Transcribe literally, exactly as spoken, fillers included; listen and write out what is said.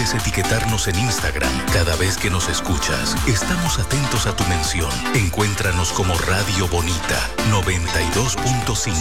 olvides etiquetarnos en Instagram cada vez que nos escuchas. Estamos atentos a tu mención. Encuéntranos como Radio Bonita noventa y dos punto cinco.